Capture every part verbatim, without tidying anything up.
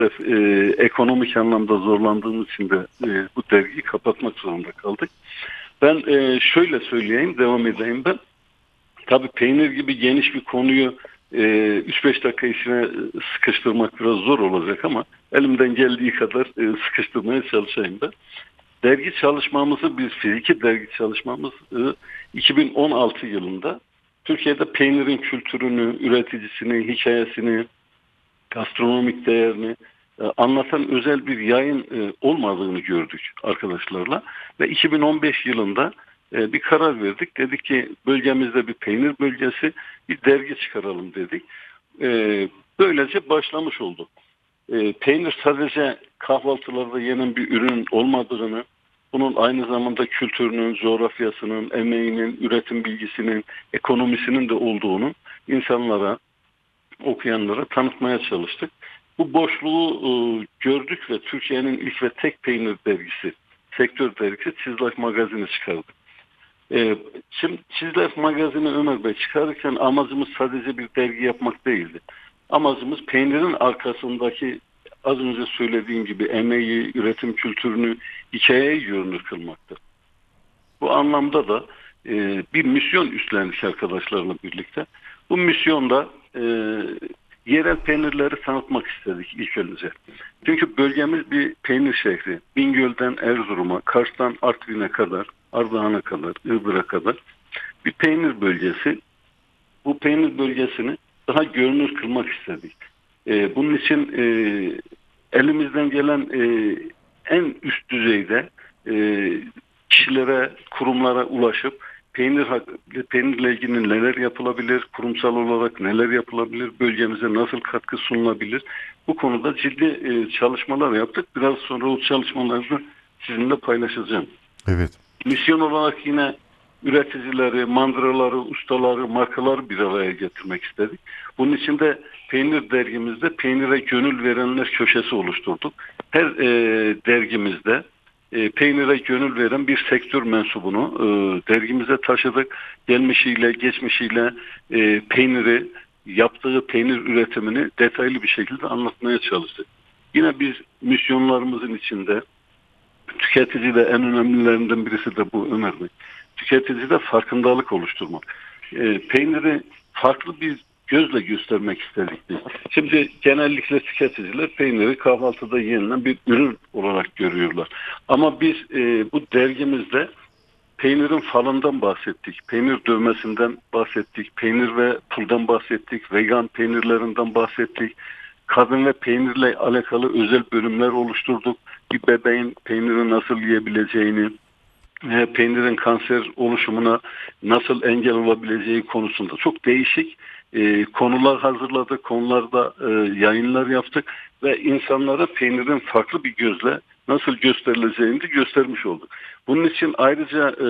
e, ekonomik anlamda zorlandığımız için de e, bu dergiyi kapatmak zorunda kaldık. Ben e, şöyle söyleyeyim, devam edeyim ben. Tabii peynir gibi geniş bir konuyu e, üç beş dakika içine sıkıştırmak biraz zor olacak ama elimden geldiği kadar e, sıkıştırmaya çalışayım ben. Dergi çalışmamızı biz fiziki dergi çalışmamızı iki bin on altı yılında Türkiye'de peynirin kültürünü, üreticisini, hikayesini, gastronomik değerini e, anlatan özel bir yayın e, olmadığını gördük arkadaşlarla ve iki bin on beş yılında e, bir karar verdik. Dedik ki bölgemizde bir peynir bölgesi, bir dergi çıkaralım dedik. E, böylece başlamış olduk. E, peynir sadece kahvaltılarda yenen bir ürün olmadığını, bunun aynı zamanda kültürünün, coğrafyasının, emeğinin, üretim bilgisinin, ekonomisinin de olduğunu insanlara, okuyanlara tanıtmaya çalıştık. Bu boşluğu e, gördük ve Türkiye'nin ilk ve tek peynir dergisi, sektör dergisi Çizlak Magazin'i çıkardık. E, şimdi Çizlak Magazin'i Ömer Bey çıkarırken amacımız sadece bir dergi yapmak değildi. Amacımız peynirin arkasındaki az önce söylediğim gibi emeği, üretim kültürünü, hikayeyi görünür kılmaktır. Bu anlamda da e, bir misyon üstlendik arkadaşlarla birlikte. Bu misyonda e, yerel peynirleri tanıtmak istedik ilk önce. Çünkü bölgemiz bir peynir şehri. Bingöl'den Erzurum'a, Kars'tan Artvin'e kadar, Ardahan'a kadar, Iğdır'a kadar bir peynir bölgesi. Bu peynir bölgesini daha görünür kılmak istedik. E, bunun için e, elimizden gelen e, en üst düzeyde e, kişilere, kurumlara ulaşıp peynir peynirle ilgili neler yapılabilir, kurumsal olarak neler yapılabilir, bölgemize nasıl katkı sunulabilir, bu konuda ciddi e, çalışmalar yaptık. Biraz sonra o çalışmaları sizinle paylaşacağım. Evet. Misyon olarak yine üreticileri, mandıraları, ustaları, markaları bir araya getirmek istedik. Bunun için de peynir dergimizde peynire gönül verenler köşesi oluşturduk. Her e, dergimizde e, peynire gönül veren bir sektör mensubunu e, dergimize taşıdık. Gelmişiyle, geçmişiyle e, peyniri, yaptığı peynir üretimini detaylı bir şekilde anlatmaya çalıştık. Yine biz misyonlarımızın içinde tüketicide en önemlilerinden birisi de bu Ömer Bey. Tüketicide farkındalık oluşturmak. E, peyniri farklı bir gözle göstermek istedik biz. Şimdi genellikle tüketiciler peyniri kahvaltıda yenilen bir ürün olarak görüyorlar. Ama biz e, bu dergimizde peynirin falından bahsettik, peynir dövmesinden bahsettik, peynir ve puldan bahsettik, vegan peynirlerinden bahsettik. Kadın ve peynirle alakalı özel bölümler oluşturduk. Bir bebeğin peyniri nasıl yiyebileceğini, peynirin kanser oluşumuna nasıl engel olabileceği konusunda çok değişik e, konular hazırladık. Konularda e, yayınlar yaptık ve insanlara peynirin farklı bir gözle nasıl gösterileceğini de göstermiş olduk. Bunun için ayrıca e,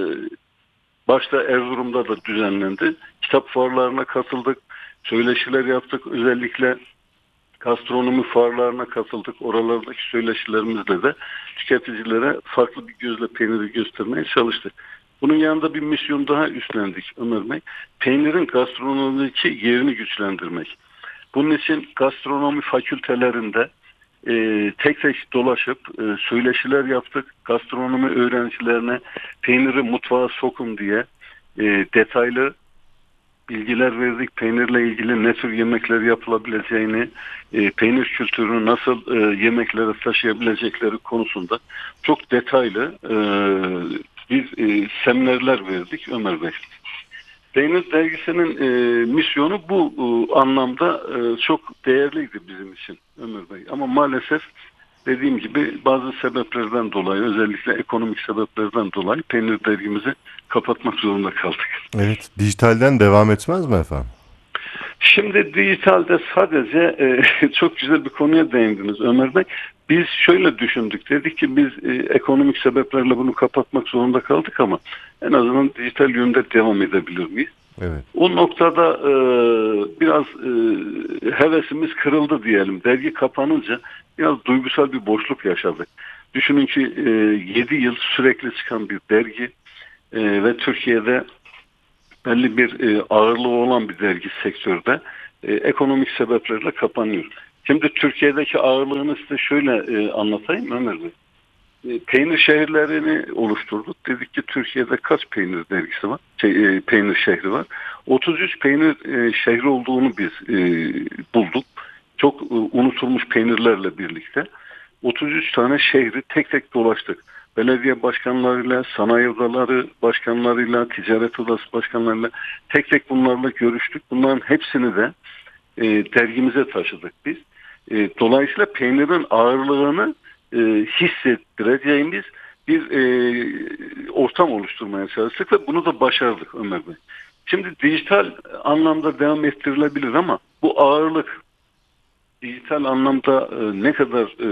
başta Erzurum'da da düzenlendi. Kitap fuarlarına katıldık, söyleşiler yaptık. Özellikle gastronomi fuarlarına katıldık. Oralardaki söyleşilerimizle de tüketicilere farklı bir gözle peyniri göstermeye çalıştık. Bunun yanında bir misyon daha üstlendik Ömer Bey. Peynirin gastronomideki yerini güçlendirmek. Bunun için gastronomi fakültelerinde e, tek tek dolaşıp e, söyleşiler yaptık. Gastronomi öğrencilerine peyniri mutfağa sokun diye e, detaylı bilgiler verdik. Peynirle ilgili ne tür yemekler yapılabileceğini, e, peynir kültürünü nasıl e, yemeklere taşıyabilecekleri konusunda çok detaylı e, bir e, seminerler verdik Ömer Bey. Peynir dergisinin e, misyonu bu e, anlamda e, çok değerliydi bizim için Ömer Bey. Ama maalesef dediğim gibi bazı sebeplerden dolayı, özellikle ekonomik sebeplerden dolayı peynir dergimizi kapatmak zorunda kaldık. Evet, dijitalden devam etmez mi efendim? Şimdi dijitalde sadece e, çok güzel bir konuya değindiniz Ömer Bey. Biz şöyle düşündük. Dedik ki biz e, ekonomik sebeplerle bunu kapatmak zorunda kaldık ama en azından dijital yönde devam edebilir miyiz? Evet. O noktada e, biraz e, hevesimiz kırıldı diyelim. Dergi kapanınca biraz duygusal bir boşluk yaşadık. Düşünün ki e, yedi yıl sürekli çıkan bir dergi e, ve Türkiye'de belli bir e, ağırlığı olan bir dergi sektörde e, ekonomik sebeplerle kapanıyor. Şimdi Türkiye'deki ağırlığını size şöyle e, anlatayım Ömer Bey. E, peynir şehirlerini oluşturduk. Dedik ki Türkiye'de kaç peynir dergisi var? Şey, e, peynir şehri var. otuz üç peynir e, şehri olduğunu biz e, bulduk. Çok e, unutulmuş peynirlerle birlikte. otuz üç tane şehri tek tek dolaştık. Belediye başkanlarıyla, sanayi odaları başkanlarıyla, ticaret odası başkanlarıyla tek tek bunlarla görüştük. Bunların hepsini de e, dergimize taşıdık biz. E, dolayısıyla peynirin ağırlığını e, hissettireceğimiz bir e, ortam oluşturmaya çalıştık ve bunu da başardık Ömer Bey. Şimdi dijital anlamda devam ettirilebilir ama bu ağırlık dijital anlamda e, ne kadar e,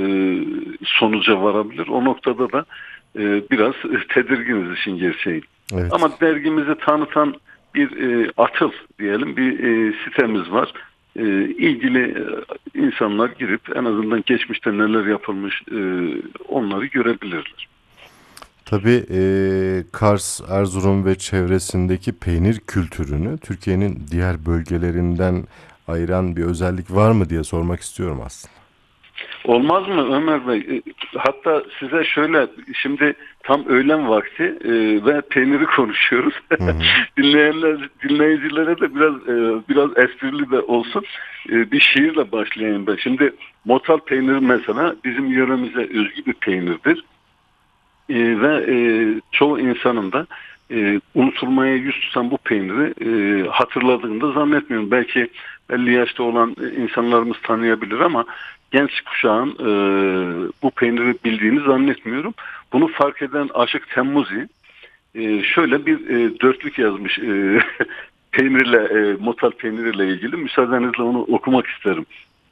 sonuca varabilir? O noktada da e, biraz tedirginiz işin gerçeği. Evet. Ama dergimizi tanıtan bir e, atıl diyelim bir e, sitemiz var. E, ilgili e, insanlar girip en azından geçmişte neler yapılmış e, onları görebilirler. Tabii e, Kars, Erzurum ve çevresindeki peynir kültürünü Türkiye'nin diğer bölgelerinden ayıran bir özellik var mı diye sormak istiyorum aslında. Olmaz mı Ömer Bey? E, Hatta size şöyle, şimdi tam öğlen vakti e, ve peyniri konuşuyoruz. Hı hı. Dinleyenler, dinleyicilere de biraz e, biraz esprili de olsun e, bir şiirle başlayayım ben. Şimdi motal peyniri mesela bizim yöremize özgü bir peynirdir. E, ve e, çoğu insanın da e, unutulmaya yüz tutan bu peyniri e, hatırladığını da zannetmiyorum. Belki elli yaşta olan insanlarımız tanıyabilir ama genç kuşağın e, bu peyniri bildiğini zannetmiyorum. Bunu fark eden Aşık Temmuzi e, şöyle bir e, dörtlük yazmış e, peynirle, e, motal peyniriyle ilgili. Müsaadenizle onu okumak isterim.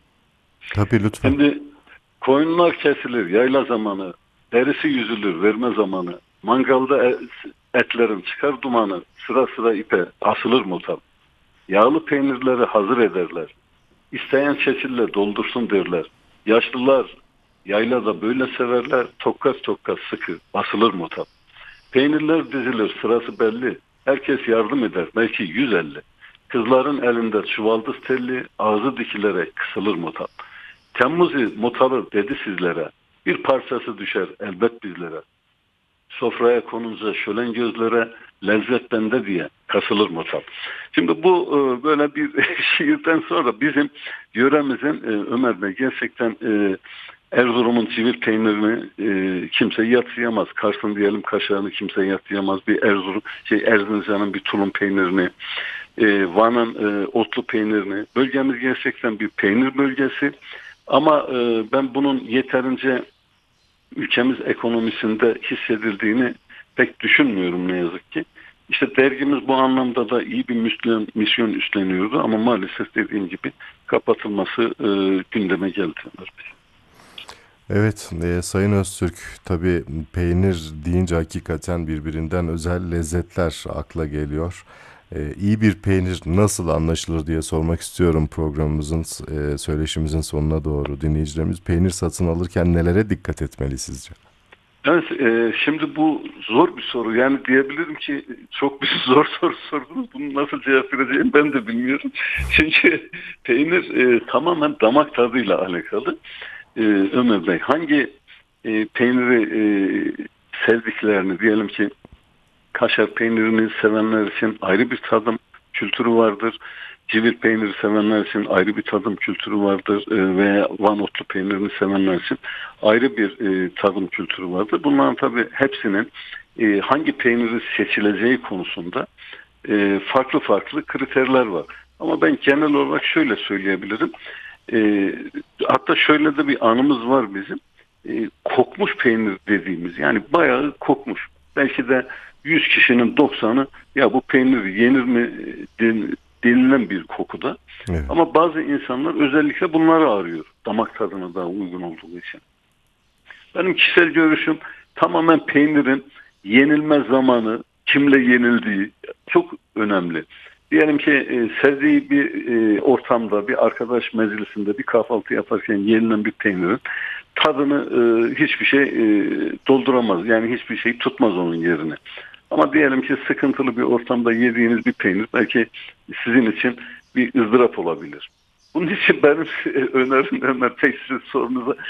Tabii lütfen. Şimdi koyunlar kesilir yayla zamanı, derisi yüzülür verme zamanı, mangalda e- etlerin çıkar dumanı, sıra sıra ipe asılır motal. Yağlı peynirleri hazır ederler. İsteyen çeçille doldursun derler. Yaşlılar yaylada böyle severler, tokkaz tokkaz sıkı basılır motal. Peynirler dizilir sırası belli, herkes yardım eder belki yüz elli. Kızların elinde çuvaldız telli, ağzı dikilerek kısılır motal. Temmuzi motalı dedi sizlere, bir parçası düşer elbet bizlere. Sofraya konunca şölen gözlere, lezzet bende diye kasılır motal. Şimdi bu e, böyle bir şiirden sonra bizim yöremizin e, Ömer Bey gerçekten e, Erzurum'un civil peynirini e, kimse yadsıyamaz. Kars'ın diyelim kaşarını kimse yadsıyamaz. Bir Erzurum, şey Erzincan'ın bir tulum peynirini, e, Van'ın e, otlu peynirini. Bölgemiz gerçekten bir peynir bölgesi. Ama e, ben bunun yeterince ülkemiz ekonomisinde hissedildiğini pek düşünmüyorum ne yazık ki. İşte dergimiz bu anlamda da iyi bir misyon, misyon üstleniyordu ama maalesef dediğim gibi kapatılması e, gündeme geldi. Evet, e, Sayın Öztürk, tabii peynir deyince hakikaten birbirinden özel lezzetler akla geliyor. E, iyi bir peynir nasıl anlaşılır diye sormak istiyorum programımızın, e, söyleşimizin sonuna doğru. Dinleyicilerimiz peynir satın alırken nelere dikkat etmeli sizce? Evet, e, şimdi bu zor bir soru. Yani diyebilirim ki çok bir zor soru sordunuz. Bunu nasıl cevap vereceğim ben de bilmiyorum. Çünkü peynir e, tamamen damak tadıyla alakalı. E, Ömer Bey hangi e, peyniri e, sevdiklerini diyelim ki kaşar peynirini sevenler için ayrı bir tadım kültürü vardır. Civil peyniri sevenler için ayrı bir tadım kültürü vardır. E, veya Van otlu peynirini sevenler için ayrı bir e, tadım kültürü vardır. Bunların tabii hepsinin e, hangi peyniri seçileceği konusunda e, farklı farklı kriterler var. Ama ben genel olarak şöyle söyleyebilirim. E, hatta şöyle de bir anımız var bizim. E, kokmuş peynir dediğimiz, yani bayağı kokmuş. Belki de yüz kişinin doksanı ya bu peynir yenir mi den, denilen bir kokuda. Evet. Ama bazı insanlar özellikle bunları arıyor. Damak tadına daha uygun olduğu için. Benim kişisel görüşüm tamamen peynirin yenilme zamanı, kimle yenildiği çok önemli. Diyelim ki e, sevdiği bir e, ortamda, bir arkadaş meclisinde bir kahvaltı yaparken yenilen bir peynirin tadını e, hiçbir şey e, dolduramaz. Yani hiçbir şey tutmaz onun yerine. Ama diyelim ki sıkıntılı bir ortamda yediğiniz bir peynir belki sizin için bir ızdırap olabilir. Bunun için benim önerim Ömer Bey, sizin sorunuza